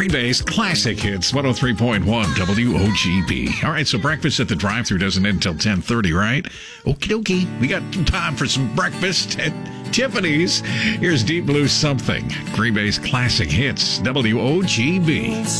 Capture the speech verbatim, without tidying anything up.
Green Bay's classic hits, one oh three point one W O G B. All right, so breakfast at the drive-thru doesn't end until ten thirty, right? Okie dokie. We got time for some breakfast at Tiffany's. Here's Deep Blue Something. Green Bay's classic hits, W O G B.